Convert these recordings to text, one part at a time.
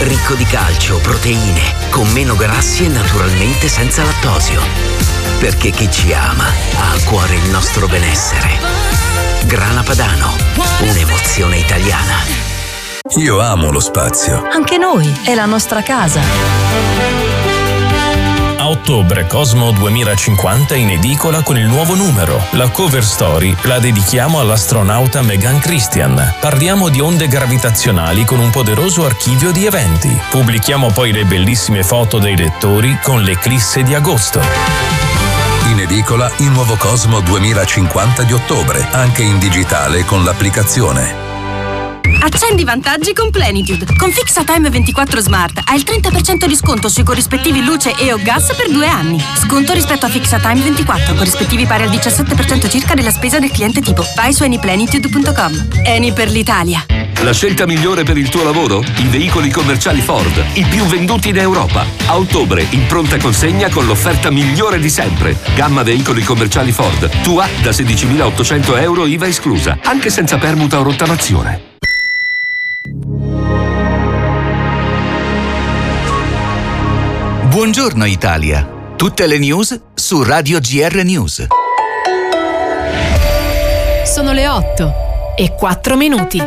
ricco di calcio, proteine, con meno grassi e naturalmente senza lattosio. Perché chi ci ama ha a cuore il nostro benessere. Grana Padano, un'emozione italiana. Io amo lo spazio. Anche noi, è la nostra casa. A ottobre Cosmo 2050 in edicola con il nuovo numero. La cover story la dedichiamo all'astronauta Megan Christian. Parliamo di onde gravitazionali con un poderoso archivio di eventi. Pubblichiamo poi le bellissime foto dei lettori con l'eclisse di agosto. In edicola il nuovo Cosmo 2050 di ottobre, anche in digitale con l'applicazione. Accendi vantaggi con Plenitude. Con Fixatime 24 Smart hai il 30% di sconto sui corrispettivi luce e o gas per 2 anni. Sconto rispetto a Fixatime 24, corrispettivi pari al 17% circa della spesa del cliente tipo. Vai su anyplenitude.com. Eni per l'Italia. La scelta migliore per il tuo lavoro? I veicoli commerciali Ford, i più venduti in Europa. A ottobre in pronta consegna con l'offerta migliore di sempre. Gamma veicoli commerciali Ford. Tua da 16.800 euro IVA esclusa, anche senza permuta o rottamazione. Buongiorno Italia. Tutte le news su Radio GR News. Sono le 8:04.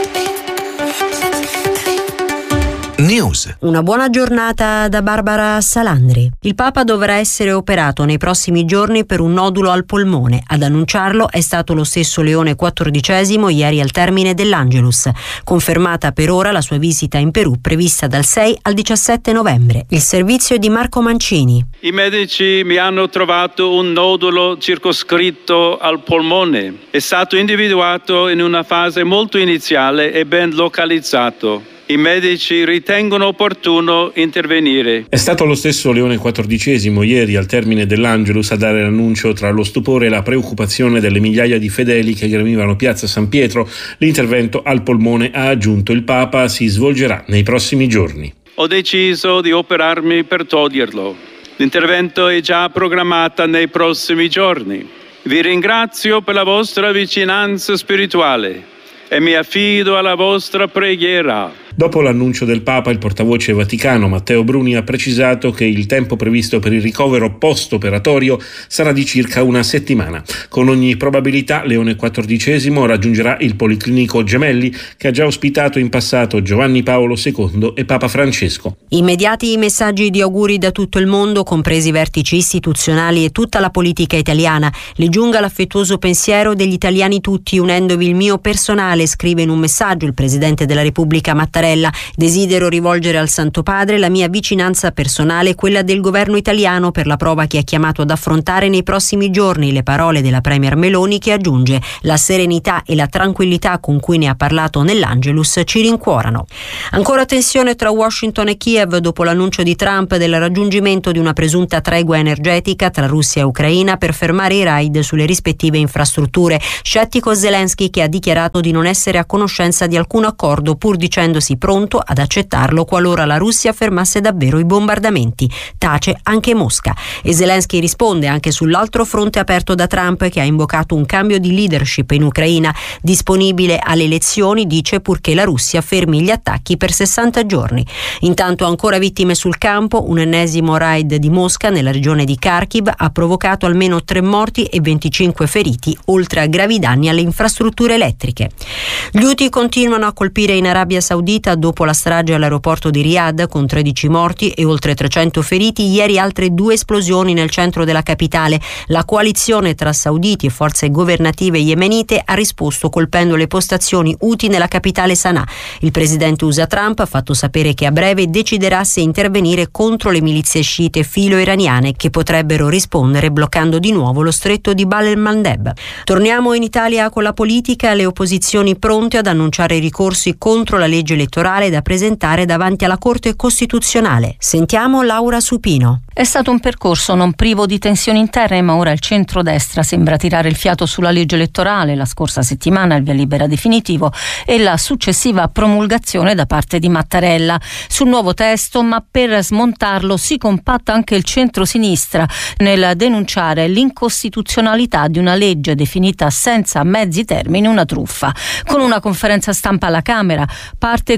News. Una buona giornata da Barbara Salandri. Il Papa dovrà essere operato nei prossimi giorni per un nodulo al polmone. Ad annunciarlo è stato lo stesso Leone XIV ieri al termine dell'Angelus. Confermata per ora la sua visita in Perù prevista dal 6 al 17 novembre. Il servizio è di Marco Mancini. I medici mi hanno trovato un nodulo circoscritto al polmone. È stato individuato in una fase molto iniziale e ben localizzato. I medici ritengono opportuno intervenire. È stato lo stesso Leone XIV ieri al termine dell'Angelus a dare l'annuncio tra lo stupore e la preoccupazione delle migliaia di fedeli che gremivano Piazza San Pietro. L'intervento al polmone, ha aggiunto il Papa, si svolgerà nei prossimi giorni. Ho deciso di operarmi per toglierlo. L'intervento è già programmato nei prossimi giorni. Vi ringrazio per la vostra vicinanza spirituale e mi affido alla vostra preghiera. Dopo l'annuncio del Papa, il portavoce vaticano Matteo Bruni ha precisato che il tempo previsto per il ricovero post-operatorio sarà di circa una settimana. Con ogni probabilità Leone XIV raggiungerà il Policlinico Gemelli, che ha già ospitato in passato Giovanni Paolo II e Papa Francesco. Immediati i messaggi di auguri da tutto il mondo, compresi i vertici istituzionali e tutta la politica italiana. Le giunga l'affettuoso pensiero degli italiani tutti, unendovi il mio personale, scrive in un messaggio il Presidente della Repubblica Mattarella. Desidero rivolgere al Santo Padre la mia vicinanza personale e quella del governo italiano per la prova che è chiamato ad affrontare nei prossimi giorni. Le parole della Premier Meloni, che aggiunge: la serenità e la tranquillità con cui ne ha parlato nell'Angelus ci rincuorano. Ancora tensione tra Washington e Kiev dopo l'annuncio di Trump del raggiungimento di una presunta tregua energetica tra Russia e Ucraina per fermare i raid sulle rispettive infrastrutture. Scettico Zelensky, che ha dichiarato di non essere a conoscenza di alcun accordo, pur dicendosi pronto ad accettarlo qualora la Russia fermasse davvero i bombardamenti. Tace anche Mosca. E Zelensky risponde anche sull'altro fronte aperto da Trump, che ha invocato un cambio di leadership in Ucraina, disponibile alle elezioni, dice, purché la Russia fermi gli attacchi per 60 giorni. Intanto ancora vittime sul campo. Un ennesimo raid di Mosca nella regione di Kharkiv ha provocato almeno 3 morti e 25 feriti, oltre a gravi danni alle infrastrutture elettriche. Gli Houthi continuano a colpire in Arabia Saudita dopo la strage all'aeroporto di Riyadh, con 13 morti e oltre 300 feriti. Ieri altre 2 esplosioni nel centro della capitale. La coalizione tra sauditi e forze governative yemenite ha risposto colpendo le postazioni Houthi nella capitale Sana'a. Il presidente USA Trump ha fatto sapere che a breve deciderà se intervenire contro le milizie sciite filo-iraniane, che potrebbero rispondere bloccando di nuovo lo stretto di Bab el-Mandeb. Torniamo in Italia con la politica. Le opposizioni pronte ad annunciare ricorsi contro la legge elettorale da presentare davanti alla Corte Costituzionale. Sentiamo Laura Supino. È stato un percorso non privo di tensioni interne, ma ora il centrodestra sembra tirare il fiato sulla legge elettorale. La scorsa settimana il via libera definitivo e la successiva promulgazione da parte di Mattarella sul nuovo testo, ma per smontarlo si compatta anche il centrosinistra nel denunciare l'incostituzionalità di una legge definita senza mezzi termini una truffa. Con una conferenza stampa alla Camera parte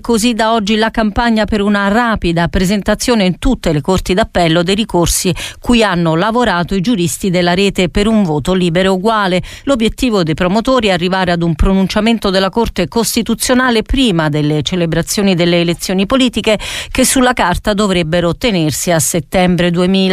così da oggi la campagna per una rapida presentazione in tutte le corti d'appello dei ricorsi cui hanno lavorato i giuristi della rete per un voto libero e uguale. L'obiettivo dei promotori è arrivare ad un pronunciamento della Corte Costituzionale prima delle celebrazioni delle elezioni politiche, che sulla carta dovrebbero tenersi a settembre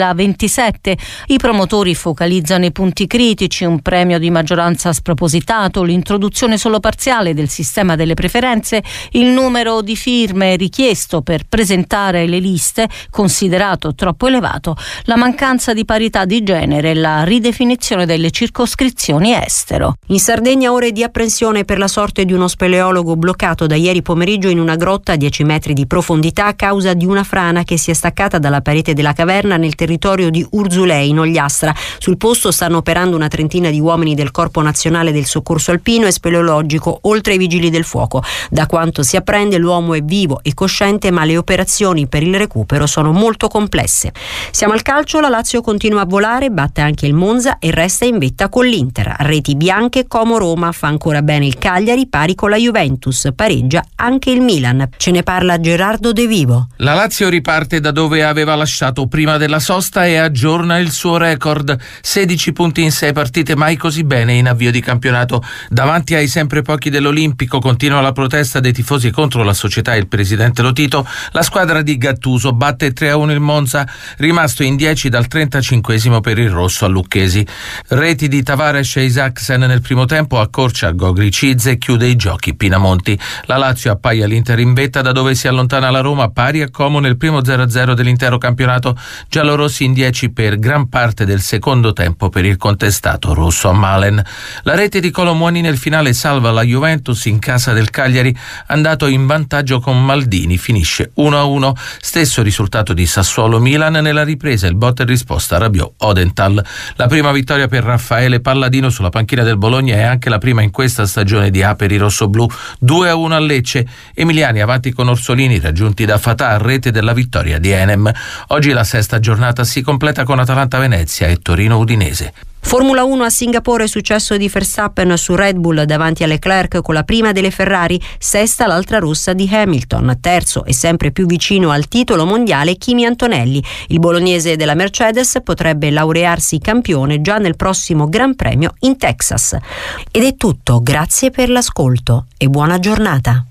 2027. I promotori focalizzano i punti critici: un premio di maggioranza spropositato, l'introduzione solo parziale del sistema delle preferenze, il numero di firme richiesto per presentare le liste considerato troppo elevato, la mancanza di parità di genere e la ridefinizione delle circoscrizioni estero. In Sardegna ore di apprensione per la sorte di uno speleologo bloccato da ieri pomeriggio in una grotta a 10 metri di profondità a causa di una frana che si è staccata dalla parete della caverna nel territorio di Urzulei, in Ogliastra. Sul posto stanno operando una trentina di uomini del Corpo Nazionale del Soccorso Alpino e Speleologico, oltre ai vigili del fuoco. Da quanto si apprende, l'uomo è vivo e cosciente, ma le operazioni per il recupero sono molto complesse. Siamo al calcio, la Lazio continua a volare, batte anche il Monza e resta in vetta con l'Inter. Reti bianche, Como Roma, fa ancora bene il Cagliari, pari con la Juventus, pareggia anche il Milan. Ce ne parla Gerardo De Vivo. La Lazio riparte da dove aveva lasciato prima della sosta e aggiorna il suo record: 16 punti in 6 partite, mai così bene in avvio di campionato. Davanti ai sempre pochi dell'Olimpico continua la protesta dei tifosi contro la società e il presidente Lotito. La squadra di Gattuso batte 3-1 il Monza, rimasto in 10 dal 35esimo per il rosso a Lucchesi. Reti di Tavares e Isaacsen nel primo tempo, accorcia Gogri Cizze e chiude i giochi Pinamonti. La Lazio appaia l'Inter in vetta da dove si allontana la Roma, pari a Como nel primo 0-0 dell'intero campionato. Giallorossi in 10 per gran parte del secondo tempo per il contestato rosso a Malen. La rete di Colomoni nel finale salva la Juventus in casa del Cagliari, andato in vantaggio con Maldini, finisce 1-1. Stesso risultato di Sassuolo-Milan nella ripresa, il botta e risposta Rabiot-Odenthal. La prima vittoria per Raffaele Palladino sulla panchina del Bologna è anche la prima in questa stagione di A per i rossoblù. 2-1 a Lecce, Emiliani avanti con Orsolini, raggiunti da Fatà, rete della vittoria di Enem. Oggi la sesta giornata si completa con Atalanta-Venezia e Torino-Udinese. Formula 1 a Singapore, successo di Verstappen su Red Bull davanti a Leclerc con la prima delle Ferrari, sesta l'altra rossa di Hamilton, terzo e sempre più vicino al titolo mondiale Kimi Antonelli. Il bolognese della Mercedes potrebbe laurearsi campione già nel prossimo Gran Premio in Texas. Ed è tutto, grazie per l'ascolto e buona giornata.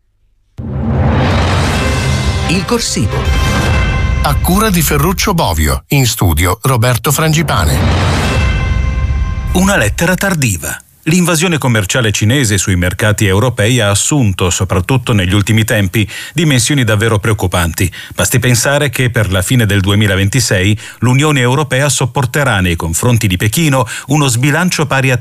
Il Corsivo, a cura di Ferruccio Bovio, in studio Roberto Frangipane. Una lettera tardiva. L'invasione commerciale cinese sui mercati europei ha assunto, soprattutto negli ultimi tempi, dimensioni davvero preoccupanti. Basti pensare che per la fine del 2026 l'Unione Europea sopporterà nei confronti di Pechino uno sbilancio pari a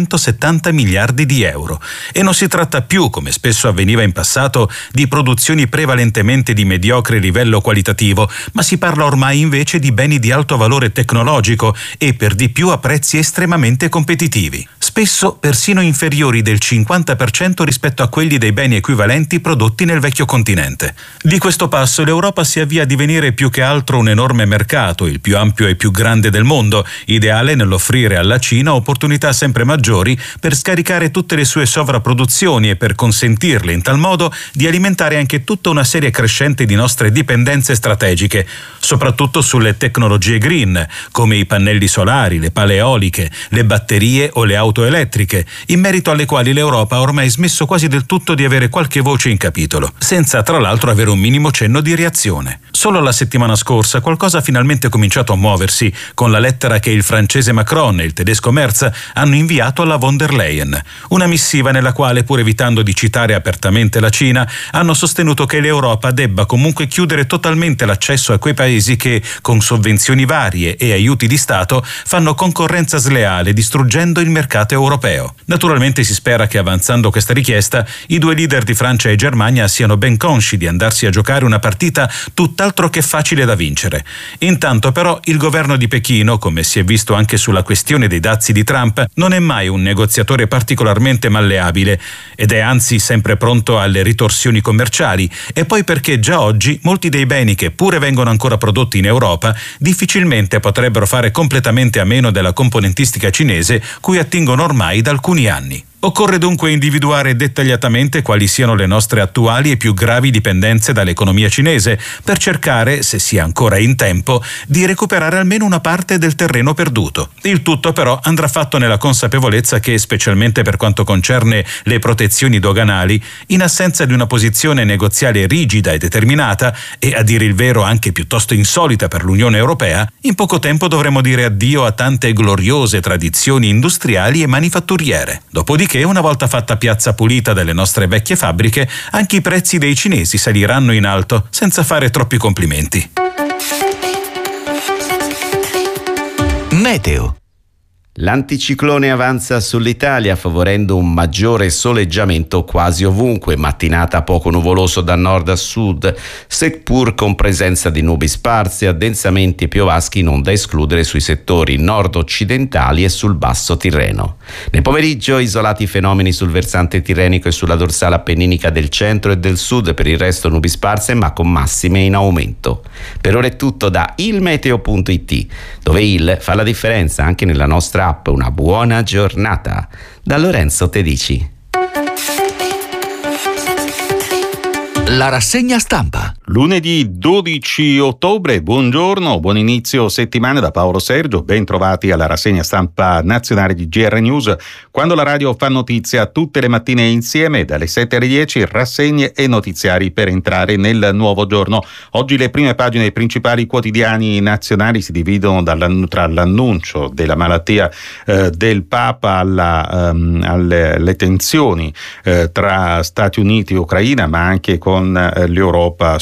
370 miliardi di euro. E non si tratta più, come spesso avveniva in passato, di produzioni prevalentemente di mediocre livello qualitativo, ma si parla ormai invece di beni di alto valore tecnologico e per di più a prezzi estremamente competitivi. Spesso persino inferiori del 50% rispetto a quelli dei beni equivalenti prodotti nel vecchio continente. Di questo passo l'Europa si avvia a divenire più che altro un enorme mercato, il più ampio e più grande del mondo, ideale nell'offrire alla Cina opportunità sempre maggiori per scaricare tutte le sue sovrapproduzioni e per consentirle in tal modo di alimentare anche tutta una serie crescente di nostre dipendenze strategiche, soprattutto sulle tecnologie green, come i pannelli solari, le pale eoliche, le batterie o le auto elettriche, in merito alle quali l'Europa ha ormai smesso quasi del tutto di avere qualche voce in capitolo, senza tra l'altro avere un minimo cenno di reazione. Solo la settimana scorsa qualcosa ha finalmente cominciato a muoversi, con la lettera che il francese Macron e il tedesco Merz hanno inviato alla von der Leyen. Una missiva nella quale, pur evitando di citare apertamente la Cina, hanno sostenuto che l'Europa debba comunque chiudere totalmente l'accesso a quei paesi che, con sovvenzioni varie e aiuti di Stato, fanno concorrenza sleale, distruggendo il mercato europeo. Naturalmente si spera che, avanzando questa richiesta, i due leader di Francia e Germania siano ben consci di andarsi a giocare una partita tutt'altro che facile da vincere. Intanto però il governo di Pechino, come si è visto anche sulla questione dei dazi di Trump, non è mai un negoziatore particolarmente malleabile ed è anzi sempre pronto alle ritorsioni commerciali, e poi perché già oggi molti dei beni che pure vengono ancora prodotti in Europa difficilmente potrebbero fare completamente a meno della componentistica cinese cui attingono ormai da alcuni anni. Occorre dunque individuare dettagliatamente quali siano le nostre attuali e più gravi dipendenze dall'economia cinese, per cercare, se sia ancora in tempo, di recuperare almeno una parte del terreno perduto. Il tutto però andrà fatto nella consapevolezza che, specialmente per quanto concerne le protezioni doganali, in assenza di una posizione negoziale rigida e determinata, e a dire il vero anche piuttosto insolita per l'Unione Europea, in poco tempo dovremo dire addio a tante gloriose tradizioni industriali e manifatturiere. Dopodiché, una volta fatta piazza pulita delle nostre vecchie fabbriche, anche i prezzi dei cinesi saliranno in alto, senza fare troppi complimenti. Meteo. L'anticiclone avanza sull'Italia favorendo un maggiore soleggiamento quasi ovunque, mattinata poco nuvoloso da nord a sud, seppur con presenza di nubi sparse, addensamenti piovaschi non da escludere sui settori nord-occidentali e sul basso Tirreno. Nel pomeriggio isolati fenomeni sul versante tirrenico e sulla dorsale appenninica del centro e del sud, per il resto nubi sparse ma con massime in aumento. Per ora è tutto da ilmeteo.it, dove il fa la differenza anche nella nostra app. Una buona giornata da Lorenzo Tedici. La rassegna stampa. Lunedì 12 ottobre, buongiorno, buon inizio settimana da Paolo Sergio, ben trovati alla rassegna stampa nazionale di GR News, quando la radio fa notizia tutte le mattine insieme, dalle 7 alle 10, rassegne e notiziari per entrare nel nuovo giorno. Oggi le prime pagine dei principali quotidiani nazionali si dividono tra l'annuncio della malattia del Papa alle tensioni tra Stati Uniti e Ucraina, ma anche con l'Europa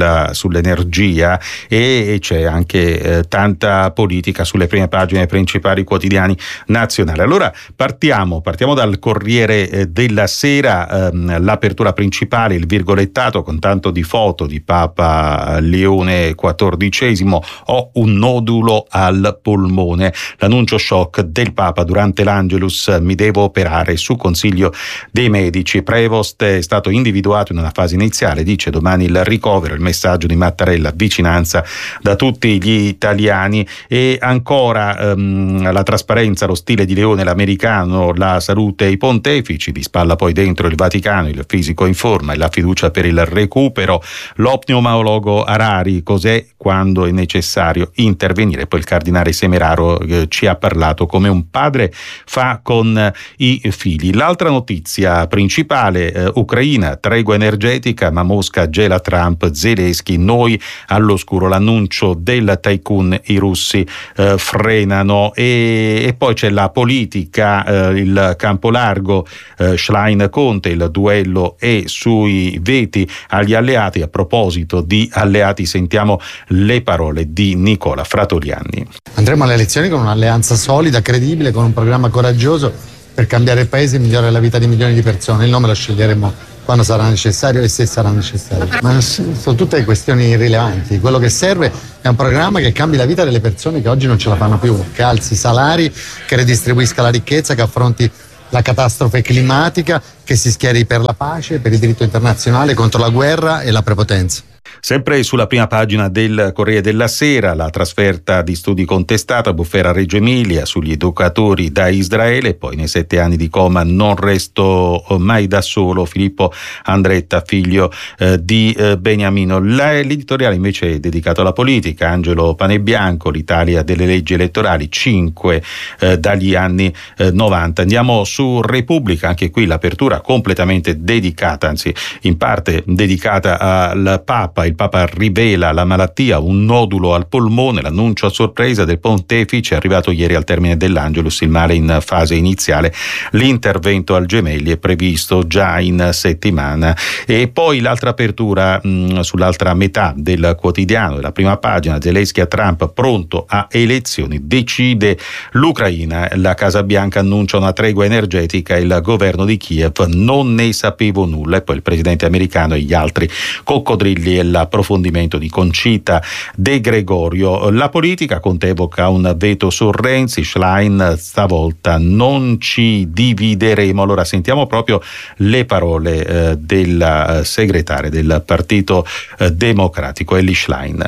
sull'energia, e c'è anche tanta politica sulle prime pagine dei principali quotidiani nazionali. Allora partiamo dal Corriere della Sera, l'apertura principale, il virgolettato con tanto di foto di Papa Leone XIV: ho un nodulo al polmone, l'annuncio shock del Papa durante l'Angelus, mi devo operare su consiglio dei medici. Prevost è stato individuato in una fase iniziale, dice domani il ricovero, il messaggio di Mattarella, vicinanza da tutti gli italiani. E ancora la trasparenza, lo stile di Leone, l'americano, la salute e i pontefici, di spalla poi dentro il Vaticano, il fisico in forma e la fiducia per il recupero, l'opneumologo Harari, cos'è, quando è necessario intervenire. Poi il cardinale Semeraro ci ha parlato come un padre fa con i figli. L'altra notizia principale, Ucraina, tregua energetica ma Mosca gela Trump, Zelensky, noi all'oscuro, l'annuncio del tycoon, i russi frenano. E poi c'è la politica, il campo largo, Schlein-Conte, il duello è sui veti agli alleati. A proposito di alleati sentiamo le parole di Nicola Fratoliani. Andremo alle elezioni con un'alleanza solida, credibile, con un programma coraggioso per cambiare il paese e migliorare la vita di milioni di persone. Il nome lo sceglieremo quando sarà necessario e se sarà necessario. Ma sono tutte questioni irrilevanti. Quello che serve è un programma che cambi la vita delle persone che oggi non ce la fanno più, che alzi i salari, che redistribuisca la ricchezza, che affronti la catastrofe climatica, che si schieri per la pace, per il diritto internazionale, contro la guerra e la prepotenza. Sempre sulla prima pagina del Corriere della Sera, la trasferta di studi contestata, Bufera a Reggio Emilia, sugli educatori da Israele, poi nei 7 anni di coma non resto mai da solo, Filippo Andretta, figlio di Beniamino. L'editoriale invece è dedicato alla politica, Angelo Panebianco, l'Italia delle leggi elettorali, 5 dagli anni 90. Andiamo su Repubblica, anche qui l'apertura completamente dedicata, anzi in parte dedicata al Papa. Il Papa rivela la malattia, un nodulo al polmone, l'annuncio a sorpresa del pontefice, è arrivato ieri al termine dell'Angelus, il male in fase iniziale, l'intervento al Gemelli è previsto già in settimana. E poi l'altra apertura sull'altra metà del quotidiano, della prima pagina, Zelensky a Trump, pronto a elezioni, decide l'Ucraina, la Casa Bianca annuncia una tregua energetica, il governo di Kiev non ne sapevo nulla. E poi il presidente americano e gli altri coccodrilli e l'approfondimento di Concita De Gregorio. La politica, Conte evoca un veto su Renzi, Schlein, stavolta non ci divideremo. Allora sentiamo proprio le parole della segretaria del Partito Democratico, Elly Schlein.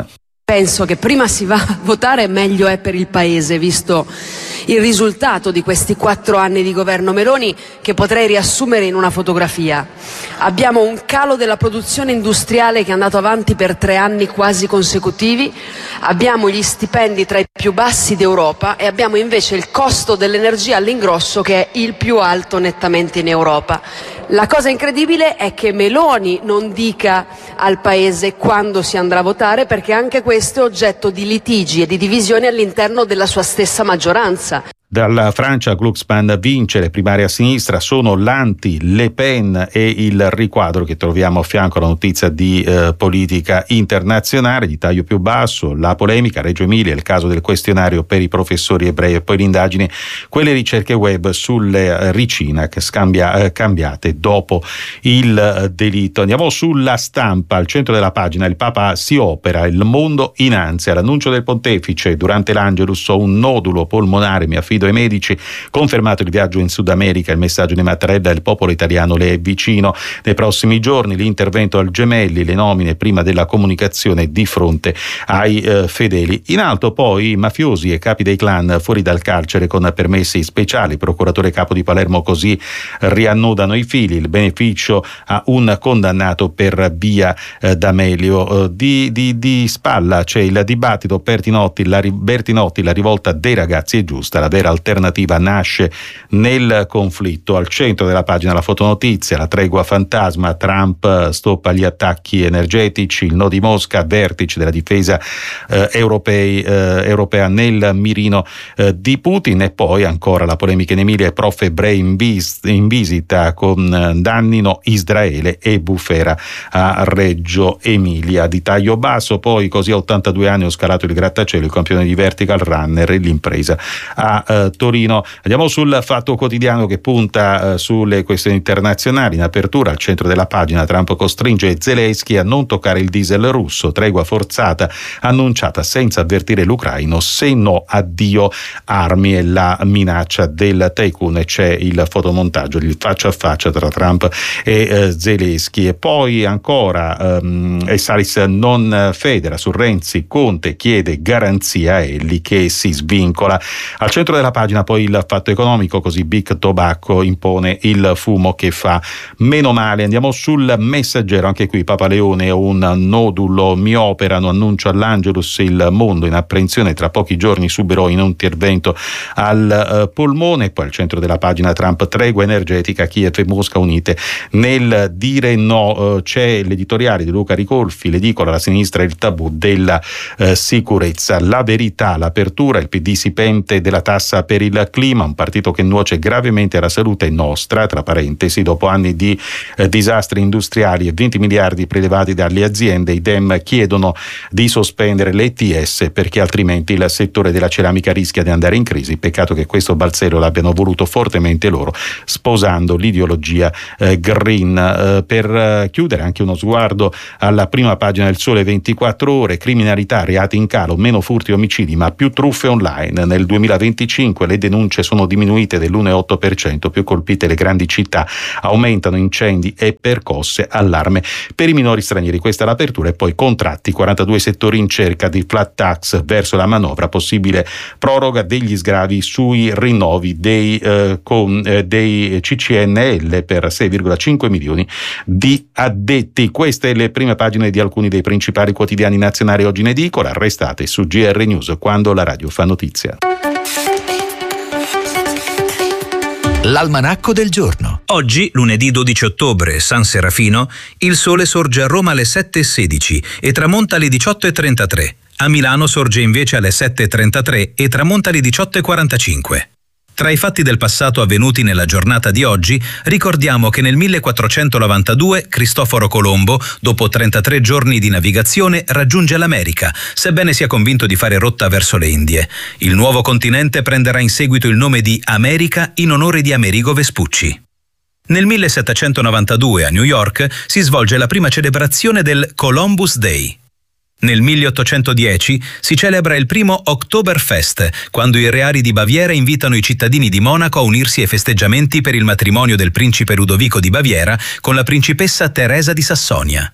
penso che prima si va a votare meglio è per il Paese, visto il risultato di questi 4 anni di governo Meloni, che potrei riassumere in una fotografia. Abbiamo un calo della produzione industriale che è andato avanti per 3 anni quasi consecutivi, abbiamo gli stipendi tra i più bassi d'Europa e abbiamo invece il costo dell'energia all'ingrosso che è il più alto nettamente in Europa. La cosa incredibile è che Meloni non dica al Paese quando si andrà a votare, perché anche questo è oggetto di litigi e di divisioni all'interno della sua stessa maggioranza. Dalla Francia Glucksmann vince le primarie a sinistra, sono l'anti-Le Pen e il riquadro che troviamo a fianco alla notizia di politica internazionale di taglio più basso, la polemica Reggio Emilia, il caso del questionario per i professori ebrei e poi l'indagine, quelle ricerche web sulle Ricinac cambiate dopo il delitto. Andiamo sulla Stampa, al centro della pagina il Papa si opera, il mondo in ansia, l'annuncio del pontefice durante l'Angelus, ho un nodulo polmonare, mi affido ai medici, confermato il viaggio in Sud America, il messaggio di Mattarella, il popolo italiano le è vicino, nei prossimi giorni l'intervento al Gemelli, le nomine prima della comunicazione di fronte ai fedeli. In alto poi mafiosi e capi dei clan fuori dal carcere con permessi speciali, procuratore capo di Palermo così riannodano i fili, il beneficio a un condannato per via D'Amelio. Di spalla c'è il dibattito Bertinotti, la rivolta dei ragazzi è giusta, la vera alternativa nasce nel conflitto. Al centro della pagina la fotonotizia, la tregua fantasma, Trump stoppa gli attacchi energetici, il no di Mosca, vertice della difesa europea nel mirino di Putin, e poi ancora la polemica in Emilia, prof ebrei in visita con Dannino, Israele e bufera a Reggio Emilia. Di taglio basso poi, così a 82 anni ho scalato il grattacielo, il campione di vertical runner e l'impresa a Torino. Andiamo sul Fatto Quotidiano che punta sulle questioni internazionali. In apertura al centro della pagina Trump costringe Zelensky a non toccare il diesel russo, tregua forzata annunciata senza avvertire l'ucraino, se no addio armi, e la minaccia del tycoon, e c'è il fotomontaggio, il faccia a faccia tra Trump e Zelensky. E poi ancora Salis non federa su Renzi, Conte chiede garanzia a Elli che si svincola. Al centro della pagina poi il Fatto Economico, così Big Tobacco impone il fumo che fa meno male. Andiamo sul Messaggero, anche qui Papa Leone, un nodulo, mi operano, annuncio all'Angelus, il mondo in apprensione, tra pochi giorni subirò un intervento al polmone. Poi al centro della pagina Trump, tregua energetica, Kiev e Mosca unite nel dire no. C'è l'editoriale di Luca Ricolfi, l'edicola, la sinistra e il tabù della sicurezza. La Verità, l'apertura, il PD si pente della tassa per il clima, un partito che nuoce gravemente alla salute nostra, tra parentesi, dopo anni di disastri industriali e 20 miliardi prelevati dalle aziende, i Dem chiedono di sospendere l'ETS perché altrimenti il settore della ceramica rischia di andare in crisi. Peccato che questo balzello l'abbiano voluto fortemente loro, sposando l'ideologia green. Per chiudere anche uno sguardo alla prima pagina del Sole 24 Ore, criminalità, reati in calo, meno furti e omicidi ma più truffe online. Nel 2025 le denunce sono diminuite dell'1,8%, più colpite le grandi città, aumentano incendi e percosse, allarme per i minori stranieri. Questa è l'apertura. E poi contratti, 42 settori in cerca di flat tax verso la manovra, possibile proroga degli sgravi sui rinnovi dei CCNL per 6,5 milioni di addetti. Queste le prime pagine di alcuni dei principali quotidiani nazionali oggi in edicola. Restate su GR News, quando la radio fa notizia. L'almanacco del giorno. Oggi, lunedì 12 ottobre, San Serafino, il sole sorge a Roma alle 7:16 e tramonta alle 18:33. A Milano sorge invece alle 7:33 e tramonta alle 18:45. Tra i fatti del passato avvenuti nella giornata di oggi, ricordiamo che nel 1492 Cristoforo Colombo, dopo 33 giorni di navigazione, raggiunge l'America, sebbene sia convinto di fare rotta verso le Indie. Il nuovo continente prenderà in seguito il nome di America in onore di Amerigo Vespucci. Nel 1792 a New York si svolge la prima celebrazione del Columbus Day. Nel 1810 si celebra il primo Oktoberfest, quando i reari di Baviera invitano i cittadini di Monaco a unirsi ai festeggiamenti per il matrimonio del principe Ludovico di Baviera con la principessa Teresa di Sassonia.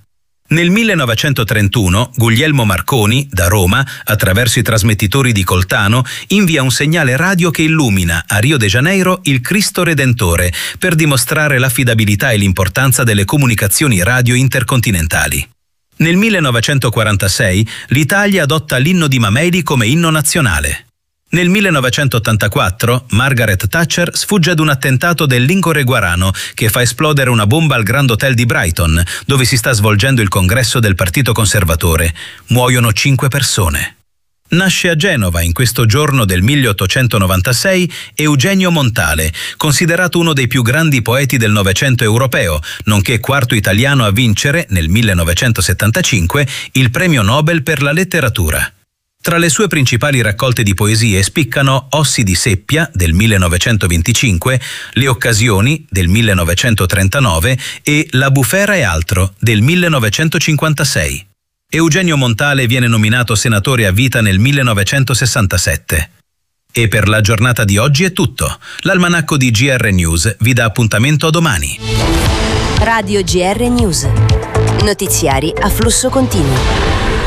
Nel 1931 Guglielmo Marconi, da Roma, attraverso i trasmettitori di Coltano, invia un segnale radio che illumina a Rio de Janeiro il Cristo Redentore per dimostrare l'affidabilità e l'importanza delle comunicazioni radio intercontinentali. Nel 1946 l'Italia adotta l'inno di Mameli come inno nazionale. Nel 1984 Margaret Thatcher sfugge ad un attentato del Lincore Guarano che fa esplodere una bomba al Grand Hotel di Brighton, dove si sta svolgendo il congresso del Partito Conservatore. Muoiono 5 persone. Nasce a Genova in questo giorno del 1896 Eugenio Montale, considerato uno dei più grandi poeti del Novecento europeo, nonché quarto italiano a vincere, nel 1975, il Premio Nobel per la letteratura. Tra le sue principali raccolte di poesie spiccano Ossi di seppia del 1925, Le occasioni del 1939 e La bufera e altro del 1956. Eugenio Montale viene nominato senatore a vita nel 1967. E per la giornata di oggi è tutto. L'almanacco di GR News vi dà appuntamento a domani. Radio GR News. Notiziari a flusso continuo.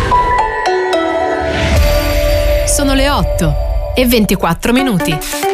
Sono le 8:24.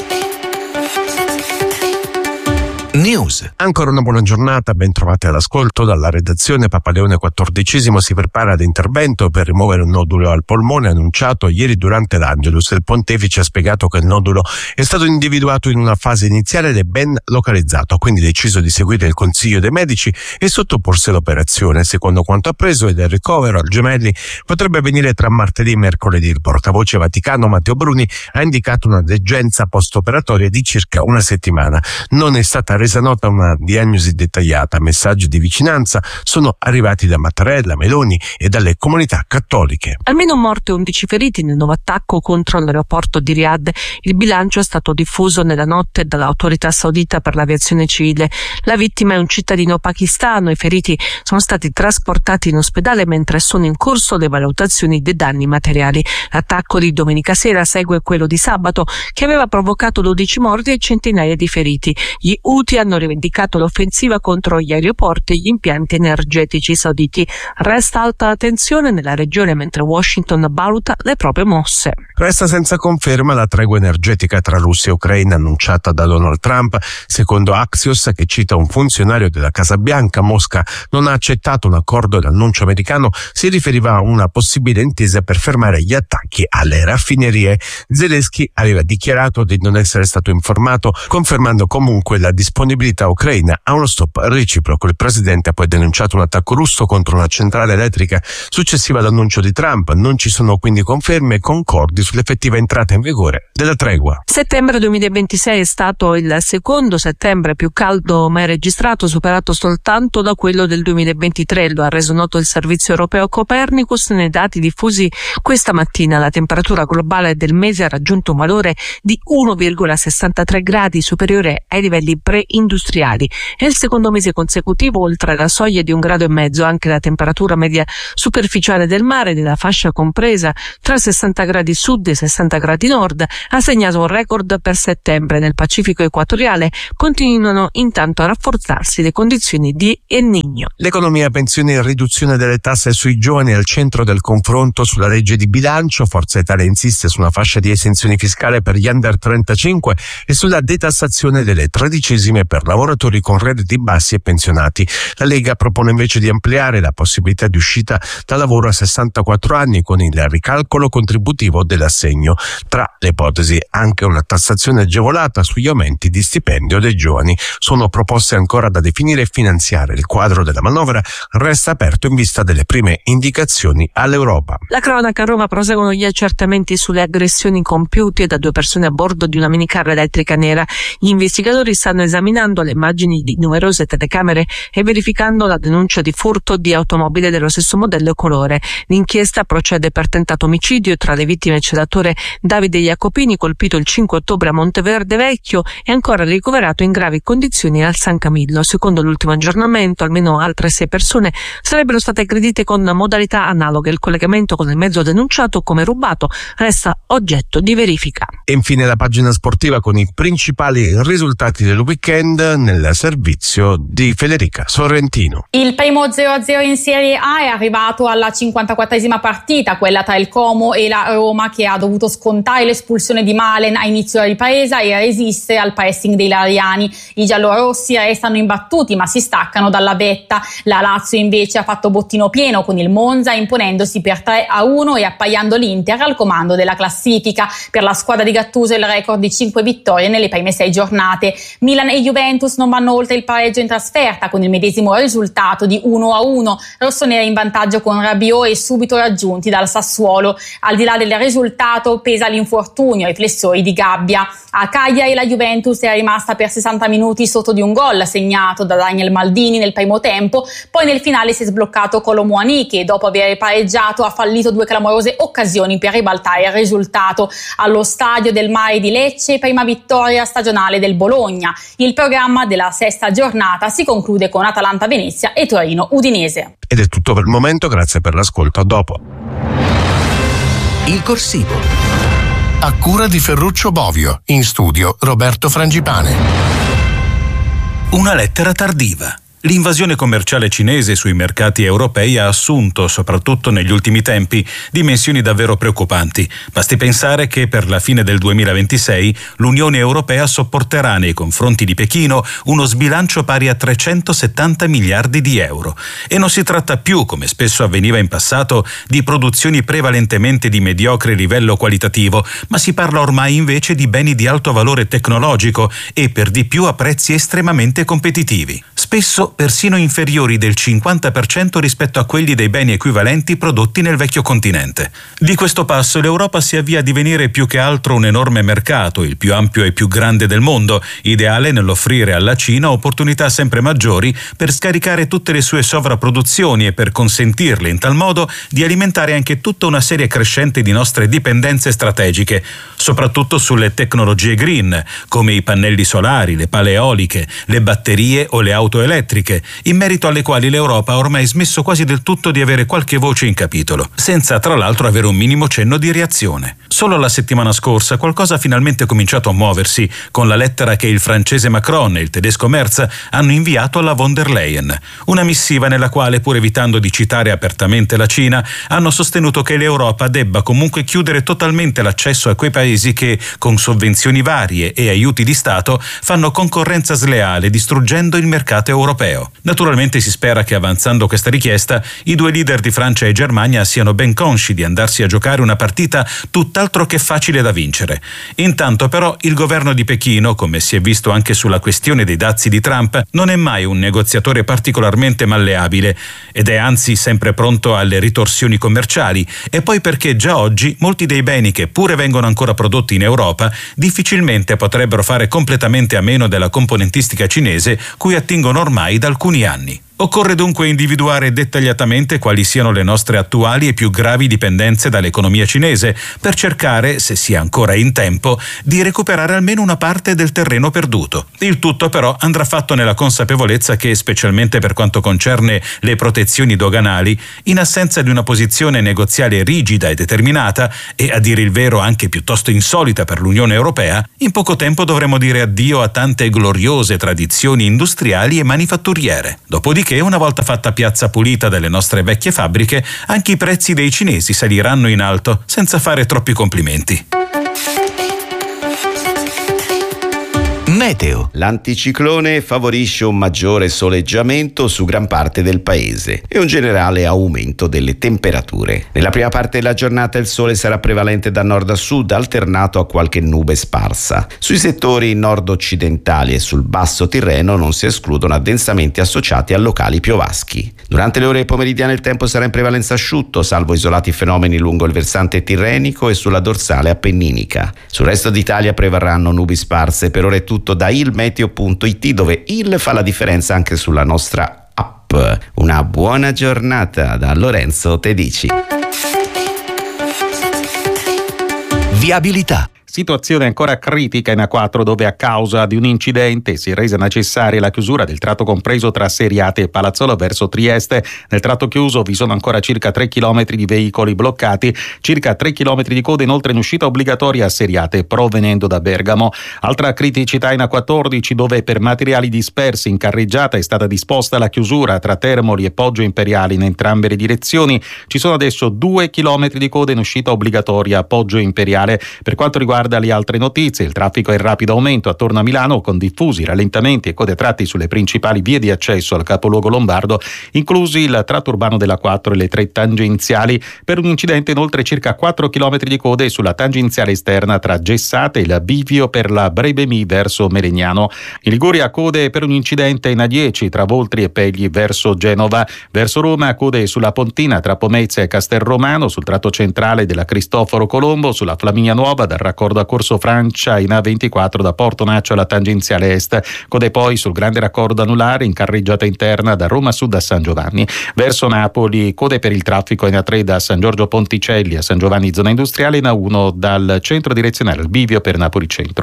News. Ancora una buona giornata, ben trovati all'ascolto. Dalla redazione Papa Leone XIV si prepara ad intervento per rimuovere un nodulo al polmone annunciato ieri durante l'Angelus. Il pontefice ha spiegato che il nodulo è stato individuato in una fase iniziale ed è ben localizzato, ha quindi deciso di seguire il consiglio dei medici e sottoporsi all'operazione. Secondo quanto appreso, il ricovero al Gemelli potrebbe avvenire tra martedì e mercoledì. Il portavoce vaticano Matteo Bruni ha indicato una degenza post-operatoria di circa una settimana. Non è stata resa nota una diagnosi dettagliata. Messaggi di vicinanza sono arrivati da Mattarella, Meloni e dalle comunità cattoliche. Almeno un morto e 11 feriti nel nuovo attacco contro l'aeroporto di Riyadh. Il bilancio è stato diffuso nella notte dall'autorità saudita per l'aviazione civile. La vittima è un cittadino pakistano. I feriti sono stati trasportati in ospedale mentre sono in corso le valutazioni dei danni materiali. L'attacco di domenica sera segue quello di sabato, che aveva provocato 12 morti e centinaia di feriti. Gli Houthi hanno rivendicato l'offensiva contro gli aeroporti e gli impianti energetici sauditi. Resta alta la tensione nella regione mentre Washington valuta le proprie mosse. Resta senza conferma la tregua energetica tra Russia e Ucraina annunciata da Donald Trump. Secondo Axios, che cita un funzionario della Casa Bianca, Mosca non ha accettato un accordo. L'annuncio americano si riferiva a una possibile intesa per fermare gli attacchi alle raffinerie. Zelensky aveva dichiarato di non essere stato informato, confermando comunque la disponibilità ucraina a uno stop reciproco. Il presidente ha poi denunciato un attacco russo contro una centrale elettrica successiva all'annuncio di Trump. Non ci sono quindi conferme concordi sull'effettiva entrata in vigore della tregua. Settembre 2026 è stato il secondo settembre più caldo mai registrato, superato soltanto da quello del 2023. Lo ha reso noto il servizio europeo Copernicus nei dati diffusi questa mattina. La temperatura globale del mese ha raggiunto un valore di 1,63 gradi, superiore ai livelli pre-industriali. È il secondo mese consecutivo oltre la soglia di 1,5 gradi. Anche la temperatura media superficiale del mare, della fascia compresa tra 60 gradi sud e 60 gradi nord, ha segnato un record per settembre. Nel Pacifico equatoriale continuano intanto a rafforzarsi le condizioni di El Niño. L'economia, pensioni e riduzione delle tasse sui giovani al centro del confronto sulla legge di bilancio. Forza Italia insiste su una fascia di esenzioni fiscale per gli under 35 e sulla detassazione delle tredicesime per lavoratori con redditi bassi e pensionati. La Lega propone invece di ampliare la possibilità di uscita da lavoro a 64 anni con il ricalcolo contributivo dell'assegno. Tra le ipotesi anche una tassazione agevolata sugli aumenti di stipendio dei giovani. Sono proposte ancora da definire e finanziare. Il quadro della manovra resta aperto in vista delle prime indicazioni all'Europa. La cronaca: a Roma proseguono gli accertamenti sulle aggressioni compiute da 2 persone a bordo di una minicar elettrica nera. Gli investigatori stanno esaminando le immagini di numerose telecamere e verificando la denuncia di furto di automobile dello stesso modello e colore. L'inchiesta procede per tentato omicidio. Tra le vittime c'è l'attore Davide Jacopini, colpito il 5 ottobre a Monteverde Vecchio e ancora ricoverato in gravi condizioni al San Camillo. Secondo l'ultimo aggiornamento, almeno altre 6 persone sarebbero state aggredite con modalità analoghe. Il collegamento con il mezzo denunciato come rubato resta oggetto di verifica. E infine la pagina sportiva con i principali risultati del weekend. weekend nel servizio di Federica Sorrentino. Il primo 0-0 in Serie A è arrivato alla 54esima partita, quella tra il Como e la Roma, che ha dovuto scontare l'espulsione di Malen a inizio ripresa e resistere al pressing dei lariani. I giallorossi restano imbattuti ma si staccano dalla vetta. La Lazio invece ha fatto bottino pieno con il Monza, imponendosi per 3-1 e appaiando l'Inter al comando della classifica. Per la squadra di Gattuso il record di 5 vittorie nelle prime 6 giornate. Milan e Juventus non vanno oltre il pareggio in trasferta con il medesimo risultato di 1-1. Rossoneri in vantaggio con Rabiot e subito raggiunti dal Sassuolo. Al di là del risultato pesa l'infortunio ai flessori di gabbia. A Cagliari la Juventus è rimasta per 60 minuti sotto di un gol segnato da Daniel Maldini nel primo tempo, poi nel finale si è sbloccato Kolo Muani, che dopo aver pareggiato ha fallito 2 clamorose occasioni per ribaltare il risultato. Allo Stadio del Mare di Lecce, prima vittoria stagionale del Bologna. Il programma della 6ª giornata si conclude con Atalanta-Venezia e Torino-Udinese. Ed è tutto per il momento, grazie per l'ascolto, a dopo. Il corsivo. A cura di Ferruccio Bovio, in studio Roberto Frangipane. Una lettera tardiva. L'invasione commerciale cinese sui mercati europei ha assunto, soprattutto negli ultimi tempi, dimensioni davvero preoccupanti. Basti pensare che per la fine del 2026 l'Unione Europea sopporterà nei confronti di Pechino uno sbilancio pari a 370 miliardi di euro. E non si tratta più, come spesso avveniva in passato, di produzioni prevalentemente di mediocre livello qualitativo, ma si parla ormai invece di beni di alto valore tecnologico e per di più a prezzi estremamente competitivi. Spesso persino inferiori del 50% rispetto a quelli dei beni equivalenti prodotti nel vecchio continente. Di questo passo l'Europa si avvia a divenire più che altro un enorme mercato, il più ampio e più grande del mondo, ideale nell'offrire alla Cina opportunità sempre maggiori per scaricare tutte le sue sovrapproduzioni e per consentirle in tal modo di alimentare anche tutta una serie crescente di nostre dipendenze strategiche, soprattutto sulle tecnologie green, come i pannelli solari, le pale eoliche, le batterie o le auto elettriche, in merito alle quali l'Europa ha ormai smesso quasi del tutto di avere qualche voce in capitolo, senza tra l'altro avere un minimo cenno di reazione. Solo la settimana scorsa qualcosa ha finalmente cominciato a muoversi, con la lettera che il francese Macron e il tedesco Merz hanno inviato alla von der Leyen. Una missiva nella quale, pur evitando di citare apertamente la Cina, hanno sostenuto che l'Europa debba comunque chiudere totalmente l'accesso a quei paesi che, con sovvenzioni varie e aiuti di Stato, fanno concorrenza sleale, distruggendo il mercato europeo. Naturalmente si spera che, avanzando questa richiesta, i due leader di Francia e Germania siano ben consci di andarsi a giocare una partita tutt'altro che facile da vincere. Intanto però il governo di Pechino, come si è visto anche sulla questione dei dazi di Trump, non è mai un negoziatore particolarmente malleabile ed è anzi sempre pronto alle ritorsioni commerciali, e poi perché già oggi molti dei beni che pure vengono ancora prodotti in Europa difficilmente potrebbero fare completamente a meno della componentistica cinese cui attingono ormai da alcuni anni. Occorre dunque individuare dettagliatamente quali siano le nostre attuali e più gravi dipendenze dall'economia cinese per cercare, se sia ancora in tempo, di recuperare almeno una parte del terreno perduto. Il tutto però andrà fatto nella consapevolezza che, specialmente per quanto concerne le protezioni doganali, in assenza di una posizione negoziale rigida e determinata, e a dire il vero anche piuttosto insolita per l'Unione Europea, in poco tempo dovremo dire addio a tante gloriose tradizioni industriali e manifatturiere. Dopodiché, una volta fatta piazza pulita delle nostre vecchie fabbriche, anche i prezzi dei cinesi saliranno in alto, senza fare troppi complimenti. Meteo. L'anticiclone favorisce un maggiore soleggiamento su gran parte del paese e un generale aumento delle temperature. Nella prima parte della giornata il sole sarà prevalente da nord a sud, alternato a qualche nube sparsa. Sui settori nord-occidentali e sul basso Tirreno non si escludono addensamenti associati a locali piovaschi. Durante le ore pomeridiane il tempo sarà in prevalenza asciutto, salvo isolati fenomeni lungo il versante tirrenico e sulla dorsale appenninica. Sul resto d'Italia prevarranno nubi sparse. Per ora è tutto da ilmeteo.it, dove il fa la differenza anche sulla nostra app. Una buona giornata da Lorenzo Tedici. Viabilità. situazione ancora critica in A4, dove a causa di un incidente si è resa necessaria la chiusura del tratto compreso tra Seriate e Palazzolo verso Trieste. Nel tratto chiuso vi sono ancora circa 3 km di veicoli bloccati, circa 3 km di coda inoltre in uscita obbligatoria a Seriate provenendo da Bergamo. Altra criticità in A14, dove per materiali dispersi in carreggiata è stata disposta la chiusura tra Termoli e Poggio Imperiale in entrambe le direzioni. Ci sono adesso 2 km di coda in uscita obbligatoria a Poggio Imperiale. Per quanto riguarda le altre notizie, il traffico è in rapido aumento attorno a Milano, con diffusi rallentamenti e code a tratti sulle principali vie di accesso al capoluogo lombardo, inclusi il tratto urbano della 4 e le 3 tangenziali. Per un incidente inoltre circa 4 km di code sulla tangenziale esterna tra Gessate e il bivio per la Brebemi verso Melegnano. In Liguria code per un incidente in A10 tra Voltri e Pegli verso Genova. Verso Roma code sulla Pontina tra Pomezia e Castelromano, sul tratto centrale della Cristoforo Colombo, sulla Flaminia Nuova dal raccordo a Corso Francia in A24 da Porto Naccio alla tangenziale est. Code poi sul grande raccordo anulare in carreggiata interna da Roma Sud a San Giovanni. Verso Napoli code per il traffico in A3 da San Giorgio Ponticelli a San Giovanni zona industriale, in A1 dal centro direzionale al bivio per Napoli Centro.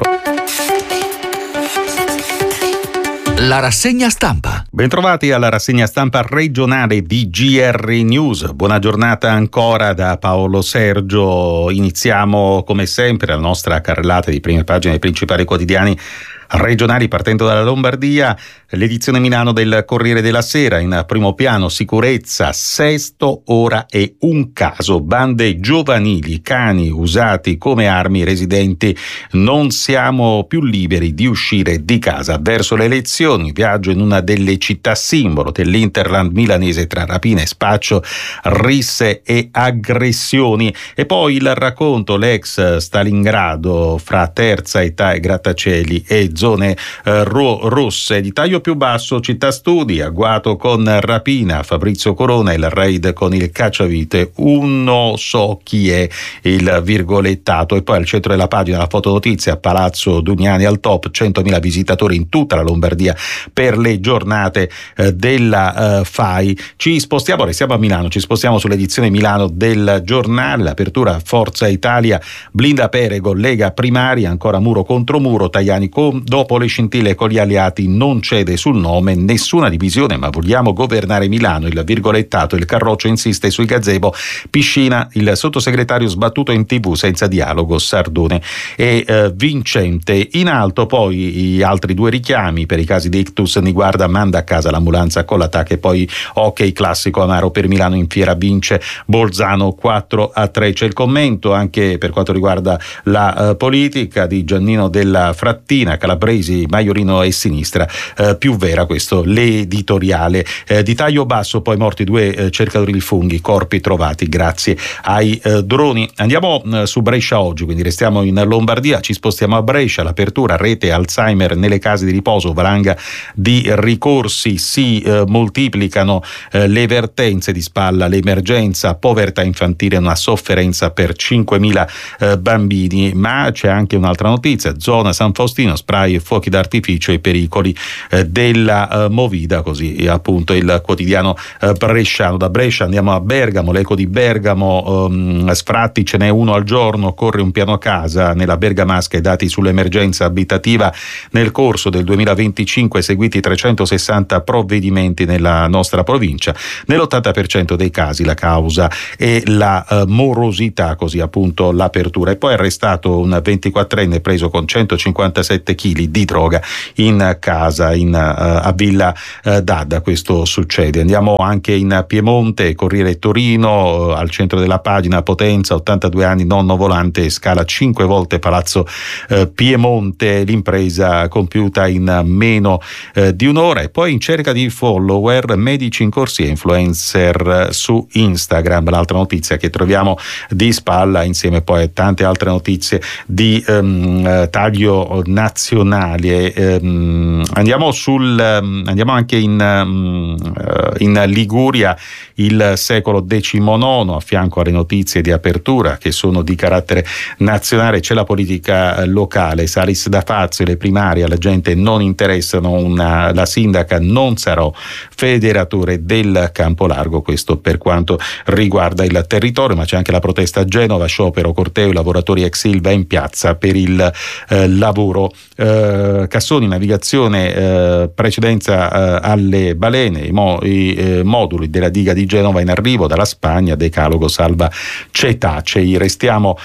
La rassegna stampa. Bentrovati alla rassegna stampa regionale di GR News. Buona giornata ancora da Paolo Sergio. Iniziamo come sempre la nostra carrellata di prime pagine dei principali quotidiani regionali, partendo dalla Lombardia. L'edizione Milano del Corriere della Sera, in primo piano sicurezza, Sesto ora è un caso, bande giovanili, cani usati come armi, residenti, non siamo più liberi di uscire di casa. Verso le elezioni, viaggio in una delle città simbolo dell'Interland milanese tra rapina e spaccio, risse e aggressioni, e poi il racconto, l'ex Stalingrado fra terza età e grattacieli e zone rosse. Di taglio più basso, città studi, agguato con rapina, Fabrizio Corona, il raid con il cacciavite, uno so chi è, il virgolettato. E poi al centro della pagina la fotonotizia, Palazzo Dugnani al top, 100.000 visitatori in tutta la Lombardia per le giornate della FAI. Ci spostiamo, restiamo a Milano, ci spostiamo sull'edizione Milano del giornale. L'apertura, Forza Italia blinda Perego, Lega primaria, ancora muro contro muro, Tajani dopo le scintille con gli alleati non cede sul nome, nessuna divisione ma vogliamo governare Milano, il virgolettato, il Carroccio insiste sui gazebo, Piscina, il sottosegretario sbattuto in TV senza dialogo, Sardone e Vincente. In alto poi gli altri due richiami per i casi di ictus, Niguarda manda a casa l'ambulanza con l'attacco, e poi hockey classico amaro per Milano in fiera, vince Bolzano 4-3. C'è il commento anche per quanto riguarda la politica di Giannino della Frattina, Calabresi, Maiorino e sinistra, più vera questo l'editoriale. Di taglio basso poi morti 2 cercatori di funghi, corpi trovati grazie ai droni. Andiamo su Brescia oggi, quindi restiamo in Lombardia, ci spostiamo a Brescia. L'apertura, rete Alzheimer nelle case di riposo, valanga di ricorsi, si moltiplicano le vertenze, di spalla l'emergenza, povertà infantile, una sofferenza per 5.000 bambini. Ma c'è anche un'altra notizia, zona San Faustino, spray e fuochi d'artificio e pericoli della movida, così appunto il quotidiano bresciano. Da Brescia andiamo a Bergamo, l'eco di Bergamo, sfratti ce n'è uno al giorno, corre un piano casa nella bergamasca, i dati sull'emergenza abitativa nel corso del 2025 seguiti 360 provvedimenti nella nostra provincia, nell'80% dei casi la causa è la morosità, così appunto l'apertura. E poi è arrestato un 24enne preso con 157 kg di droga in casa a Villa d'Adda. Questo succede. Andiamo anche in Piemonte, Corriere Torino, al centro della pagina, Potenza, 82 anni, nonno volante, scala 5 volte Palazzo Piemonte, l'impresa compiuta in meno di un'ora. E poi in cerca di follower, medici in corsia, influencer su Instagram, l'altra notizia che troviamo di spalla, insieme poi a tante altre notizie di taglio nazionale. nazionale. Andiamo anche in Liguria, il secolo XIX, a fianco alle notizie di apertura che sono di carattere nazionale c'è la politica locale. Saris da Fazio, le primarie alla gente non interessano, la sindaca non sarà federatore del Campolargo, questo per quanto riguarda il territorio. Ma c'è anche la protesta a Genova, sciopero, corteo, i lavoratori ex Ilva in piazza per il lavoro. Cassoni, navigazione, precedenza alle balene, i moduli della diga di Genova in arrivo dalla Spagna, decalogo salva cetacei. Restiamo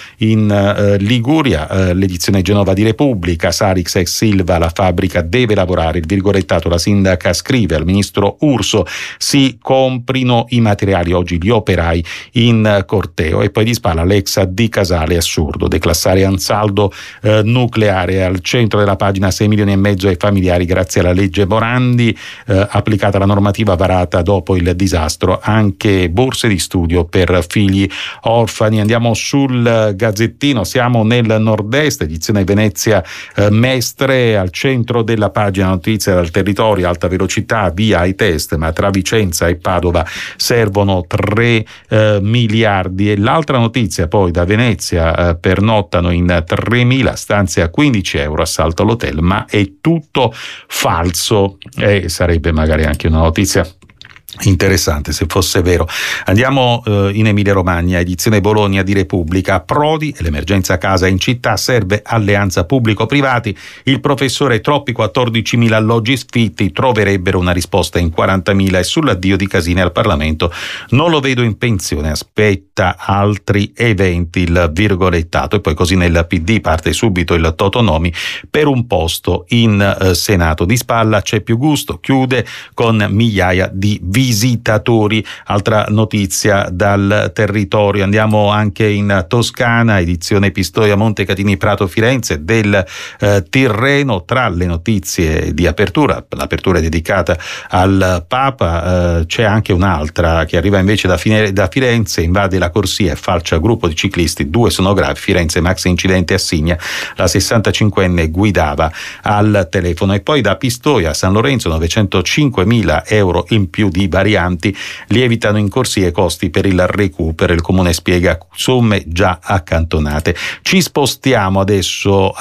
in Liguria, l'edizione Genova di Repubblica, Sarix ex Silva, la fabbrica deve lavorare, il virgolettato, la sindaca scrive al ministro Urso, si comprino i materiali, oggi gli operai in corteo. E poi di spalla l'ex di Casale, assurdo, declassare Ansaldo nucleare, al centro della pagina 6 milioni e mezzo ai familiari grazie alla legge Morandi, applicata la normativa varata dopo il disastro, anche borse di studio per figli orfani. Andiamo sul Gazzettino, siamo nel nord-est, edizione Venezia Mestre, al centro della pagina notizia dal territorio, alta velocità, via ai test, ma tra Vicenza e Padova servono 3 miliardi. E l'altra notizia poi da Venezia, pernottano in 3.000 stanze a 15 euro, assalto all'hotel, ma è tutto falso, e sarebbe magari anche una notizia interessante se fosse vero. Andiamo in Emilia Romagna, edizione Bologna di Repubblica, Prodi e l'emergenza casa in città, serve alleanza pubblico-privati, il professore troppi 14.000 alloggi sfitti, troverebbero una risposta in 40.000 e sull'addio di Casini al Parlamento non lo vedo in pensione, aspetta altri eventi, il virgolettato. E poi così nel PD parte subito il Totonomi per un posto in Senato. Di spalla c'è più gusto, chiude con migliaia di visitatori. Altra notizia dal territorio, andiamo anche in Toscana, edizione Pistoia, Montecatini, Prato, Firenze, del Tirreno. Tra le notizie di apertura, l'apertura è dedicata al Papa, c'è anche un'altra che arriva invece da Firenze, invade la corsia e falcia gruppo di ciclisti, 2 sono gravi, Firenze maxi incidente a Signa, la 65enne guidava al telefono. E poi da Pistoia a San Lorenzo 905.000 euro in più di varianti, lievitano in corsia i costi per il recupero, il comune spiega somme già accantonate. Ci spostiamo adesso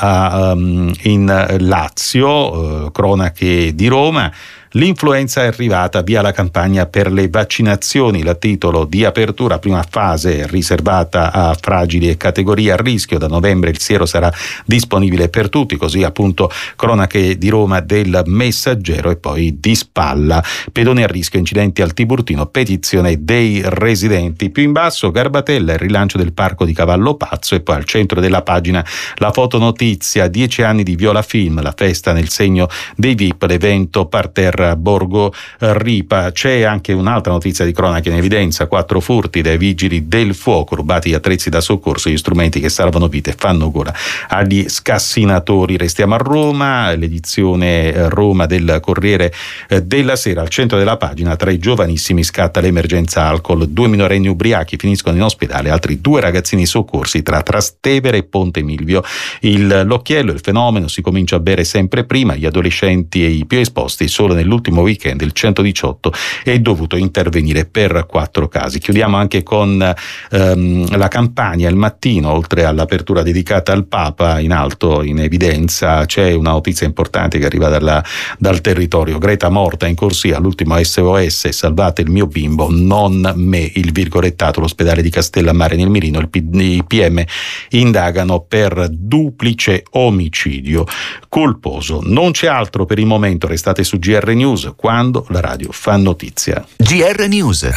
in Lazio, cronache di Roma. L'influenza è arrivata, via la campagna per le vaccinazioni, il titolo di apertura, prima fase riservata a fragili e categorie a rischio, da novembre il siero sarà disponibile per tutti, così appunto cronache di Roma del Messaggero. E poi di spalla, pedoni a rischio, incidenti al Tiburtino, petizione dei residenti. Più in basso Garbatella, il rilancio del parco di Cavallo Pazzo, e poi al centro della pagina la fotonotizia, 10 anni di Viola Film, la festa nel segno dei VIP, l'evento parterre Borgo Ripa. C'è anche un'altra notizia di cronaca in evidenza, 4 furti dai vigili del fuoco, rubati gli attrezzi da soccorso, gli strumenti che salvano vite fanno gola agli scassinatori. Restiamo a Roma, l'edizione Roma del Corriere della Sera, al centro della pagina, tra i giovanissimi scatta l'emergenza alcol, 2 minorenni ubriachi finiscono in ospedale, altri 2 ragazzini soccorsi tra Trastevere e Ponte Milvio. L'occhiello, il fenomeno, si comincia a bere sempre prima, gli adolescenti e i più esposti. Solo nell'ultimo weekend il 118 è dovuto intervenire per 4 casi. Chiudiamo anche con la Campania, il Mattino, oltre all'apertura dedicata al Papa, in alto in evidenza c'è una notizia importante che arriva dal territorio. Greta morta in corsia, l'ultimo SOS, salvate il mio bimbo, non me, il virgolettato, l'ospedale di Castellammare nel Mirino, i PM indagano per duplice omicidio colposo. Non c'è altro per il momento, restate su GR News, quando la radio fa notizia. GR News.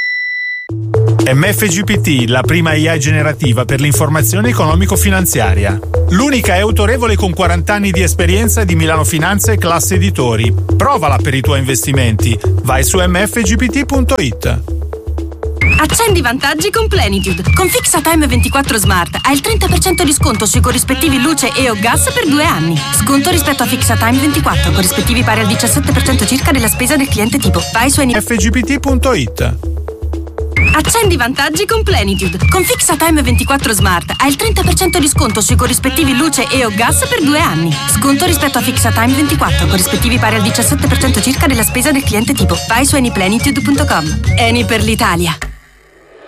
MFGPT, la prima AI generativa per l'informazione economico-finanziaria. L'unica è autorevole con 40 anni di esperienza di Milano Finanza e Classe Editori. Provala per i tuoi investimenti. Vai su mfgpt.it. Accendi i vantaggi con Plenitude. Con FixaTime 24 Smart hai il 30% di sconto sui corrispettivi luce e o gas per 2 anni. Sconto rispetto a FixaTime 24, corrispettivi pari al 17% circa della spesa del cliente tipo. Vai su fgpt.it. Accendi i vantaggi con Plenitude. Con FixaTime 24 Smart hai il 30% di sconto sui corrispettivi luce e o gas per 2 anni. Sconto rispetto a FixaTime 24, corrispettivi pari al 17% circa della spesa del cliente tipo. Vai su anyplenitude.com. Eni per l'Italia.